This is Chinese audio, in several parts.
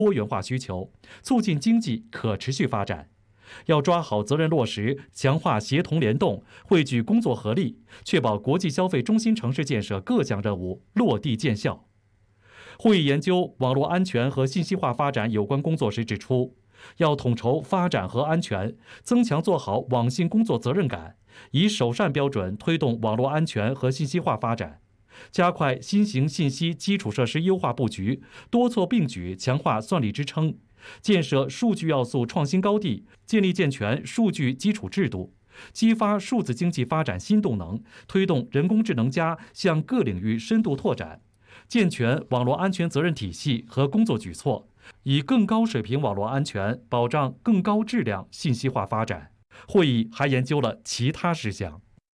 多元化需求，促进经济可持续发展。要抓好责任落实，强化协同联动，汇聚工作合力，确保国际消费中心城市建设各项任务落地见效。会议研究网络安全和信息化发展有关工作时指出，要统筹发展和安全，增强做好网信工作责任感，以首善标准推动网络安全和信息化发展，加快新型信息基础设施优化布局，多措并举强化算力支撑，建设数据要素创新高地，建立健全数据基础制度，激发数字经济发展新动能，推动人工智能向各领域深度拓展，健全网络安全责任体系和工作举措，以更高水平网络安全保障更高质量信息化发展。会议还研究了其他事项。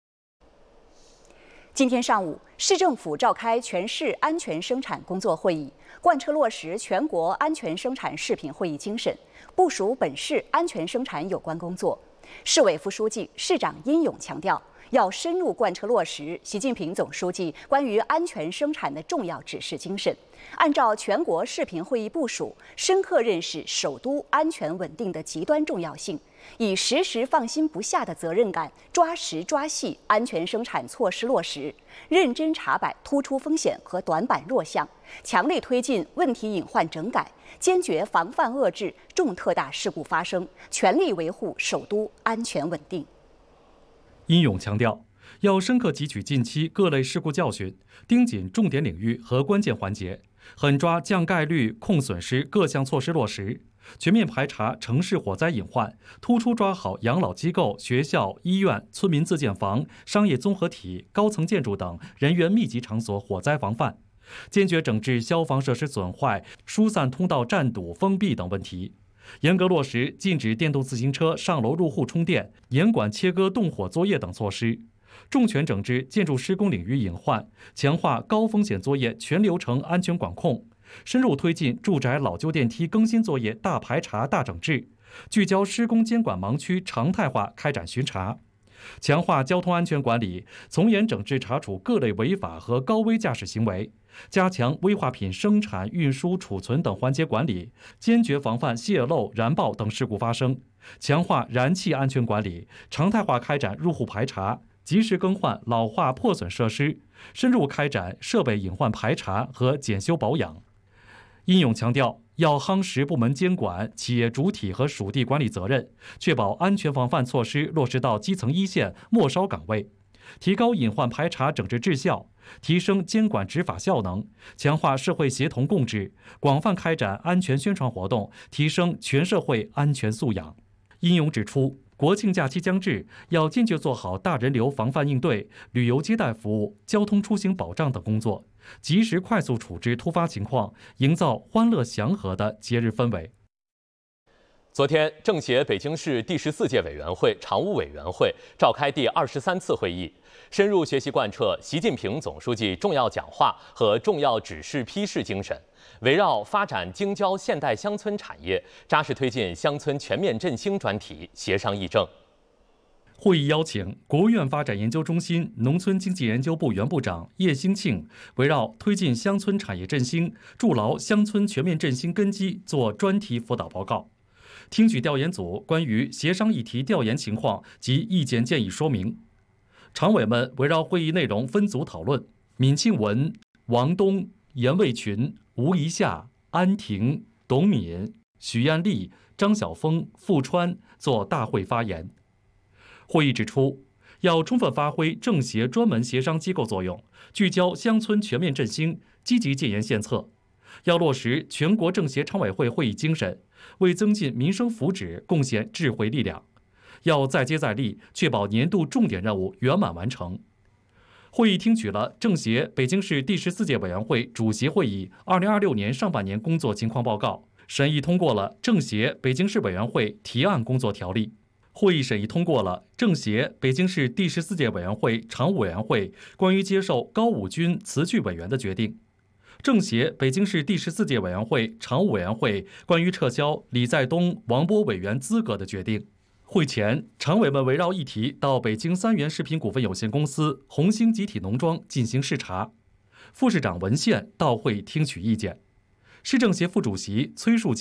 今天上午，市政府召开全市安全生产工作会议，贯彻落实全国安全生产食品会议精神，部署本市安全生产有关工作。市委副书记、市长殷勇强调，要深入贯彻落实习近平总书记关于安全生产的重要指示精神，按照全国视频会议部署，深刻认识首都安全稳定的极端重要性，以时时放心不下的责任感，抓实抓细安全生产措施落实，认真查摆突出风险和短板弱项，强力推进问题隐患整改，坚决防范遏制重特大事故发生，全力维护首都安全稳定。 殷勇强调，要深刻汲取近期各类事故教训，盯紧重点领域和关键环节，狠抓降概率、控损失各项措施落实，全面排查城市火灾隐患，突出抓好养老机构、学校、医院、村民自建房、商业综合体、高层建筑等人员密集场所火灾防范，坚决整治消防设施损坏、疏散通道占堵、封闭等问题。严格落实禁止电动自行车上楼入户充电、严管切割动火作业等措施，重拳整治建筑施工领域隐患，强化高风险作业全流程安全管控，深入推进住宅老旧电梯更新作业大排查大整治，聚焦施工监管盲区常态化开展巡查，强化交通安全管理，从严整治查处各类违法和高危驾驶行为，加强危化品生产、运输、储存等环节管理，坚决防范泄漏、燃爆等事故发生，强化燃气安全管理，常态化开展入户排查，及时更换老化破损设施，深入开展设备隐患排查和检修保养。殷勇强调，要夯实部门监管、企业主体和属地管理责任，确保安全防范措施落实到基层一线末梢岗位，提高隐患排查整治质效，提升监管执法效能，强化社会协同共治，广泛开展安全宣传活动，提升全社会安全素养。殷勇指出，国庆假期将至，要坚决做好大人流防范应对、旅游接待服务、交通出行保障等工作，及时快速处置突发情况，营造欢乐祥和的节日氛围。 昨天，政协北京市第14届委员会常务委员会召开第23次会议，深入学习贯彻习近平总书记重要讲话和重要指示批示精神，围绕发展京郊现代乡村产业，扎实推进乡村全面振兴专题协商议政。 会议邀请国务院发展研究中心农村经济研究部原部长叶兴庆，围绕推进乡村产业振兴、筑牢乡村全面振兴根基做专题辅导报告，听取调研组关于协商议题调研情况及意见建议说明。常委们围绕会议内容分组讨论，闵庆文、王东、严卫群、吴一夏、安婷、董敏、许艳丽、张晓峰、付川作大会发言。会议指出，要充分发挥政协专门协商机构作用，聚焦乡村全面振兴，积极建言献策。要落实全国政协常委会会议精神，为增进民生福祉贡献智慧力量。要再接再厉，确保年度重点任务圆满完成。会议听取了政协北京市第14届委员会主席会议2026年上半年工作情况报告，审议通过了政协北京市委员会提案工作条例。会议审议通过了政协北京市第14届委员会常务委员会关于接受高武军辞去委员的决定，政协北京市第14届委员会常务委员会关于撤销李在东、王波委员资格的决定。会前，常委们围绕议题到北京三元食品股份有限公司红星集体农庄进行视察，副市长文献到会听取意见。 市政协副主席崔树